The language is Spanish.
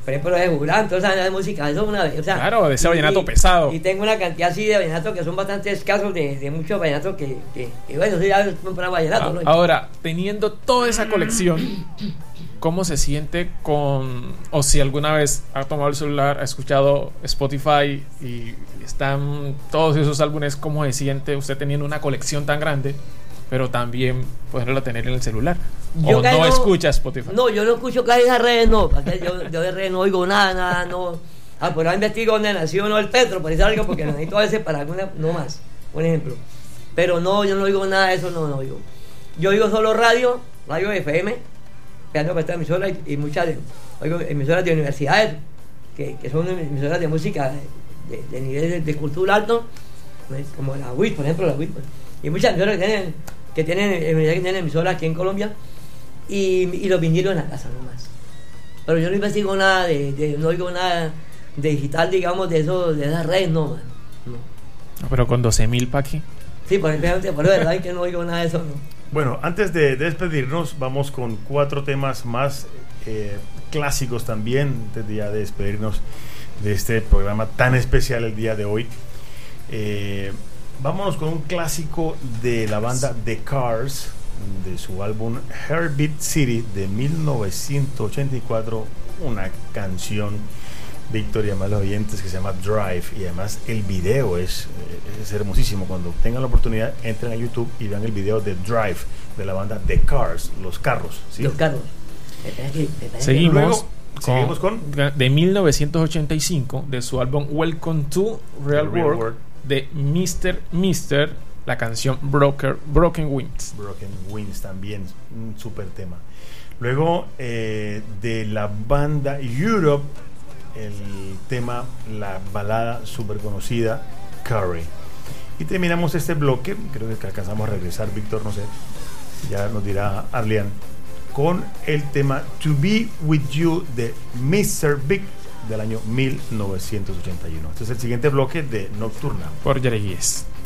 por ejemplo, de Jurán, toda esa de música, eso una vez, o sea, claro, de ese vallenato pesado. Y tengo una cantidad así de vallenatos que son bastante escasos, de muchos vallenatos que bueno, eso ya es para vallenato, ¿no? Ahora, teniendo toda esa colección, ¿cómo se siente o si alguna vez ha tomado el celular, ha escuchado Spotify y están todos esos álbumes, cómo se siente usted teniendo una colección tan grande, pero también poderlo tener en el celular? ¿O no escucha Spotify? No, yo no escucho casi esas redes, no. Yo de redes no oigo nada, no. Por ahora investigo dónde nació no el Petro, por eso algo, porque necesito a veces para alguna, no más, un ejemplo. Pero no, yo no oigo nada de eso, no oigo. Yo oigo solo radio FM, creando esta emisora y muchas oigo emisoras de universidades, que son emisoras de música de nivel de cultura alto, como la WIT, por ejemplo, la WIT. Y muchas emisoras que tienen emisoras aquí en Colombia, y los vinilos en la casa nomás. Pero yo no investigo nada no oigo nada de digital, digamos, de esas redes, no, man. No. Pero con 12,000 pa' aquí. Sí, por verdad es que no oigo nada de eso, no. Bueno, antes de despedirnos, vamos con 4 temas más clásicos también, antes de ya despedirnos de este programa tan especial el día de hoy. Vámonos con un clásico de la banda The Cars, de su álbum Heartbeat City de 1984, una canción, Víctor y demás los oyentes, que se llama Drive, y además el video es hermosísimo. Cuando tengan la oportunidad, entren a YouTube y vean el video de Drive de la banda The Cars, los carros, ¿sí? Los carros. Seguimos con de 1985, de su álbum Welcome to Real World, de Mr. la canción Broken Wings. Broken Wings también, un super tema. Luego de la banda Europe, el tema, la balada super conocida Curry. Y terminamos este bloque, creo que alcanzamos a regresar, Víctor, no sé, ya nos dirá Arlian, con el tema To Be With You de Mr. Big del año 1981. Este es el siguiente bloque de Nocturna por Jerry Guíez.